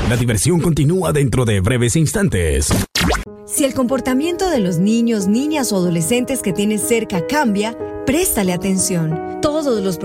La diversión continúa dentro de breves instantes. Si el comportamiento de los niños, niñas o adolescentes que tienes cerca cambia, préstale atención. Todos los